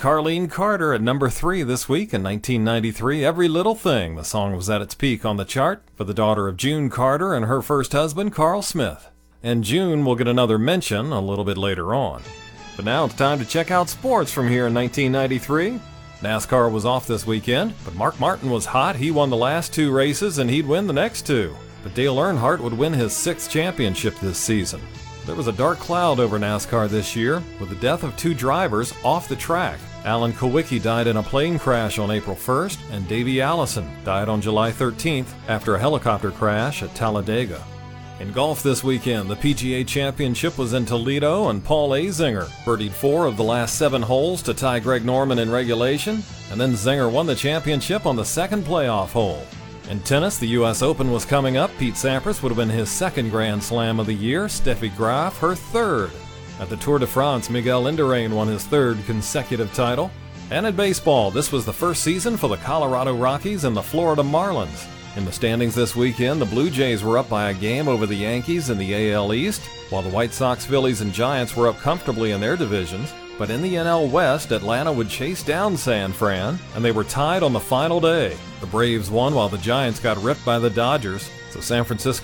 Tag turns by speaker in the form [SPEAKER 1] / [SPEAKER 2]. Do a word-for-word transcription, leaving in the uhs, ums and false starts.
[SPEAKER 1] Carlene Carter at number three this week in nineteen ninety-three. Every Little Thing. The song was at its peak on the chart for the daughter of June Carter and her first husband, Carl Smith. And June will get another mention a little bit later on. But now it's time to check out sports from here in nineteen ninety-three. NASCAR was off this weekend, but Mark Martin was hot. He won the last two races, and he'd win the next two. But Dale Earnhardt would win his sixth championship this season. There was a dark cloud over NASCAR this year, with the death of two drivers off the track. Alan Kulwicki died in a plane crash on April first, and Davey Allison died on July thirteenth after a helicopter crash at Talladega. In golf this weekend, the P G A Championship was in Toledo, and Paul Azinger birdied four of the last seven holes to tie Greg Norman in regulation, and then Zinger won the championship on the second playoff hole. In tennis, the U S Open was coming up. Pete Sampras would have been his second Grand Slam of the year, Steffi Graf her third. At the Tour de France, Miguel Indurain won his third consecutive title. And in baseball, this was the first season for the Colorado Rockies and the Florida Marlins. In the standings this weekend, the Blue Jays were up by a game over the Yankees in the A L East, while the White Sox, Phillies, and Giants were up comfortably in their divisions. But in the N L West, Atlanta would chase down San Fran, and they were tied on the final day. The Braves won while the Giants got ripped by the Dodgers, so San Francisco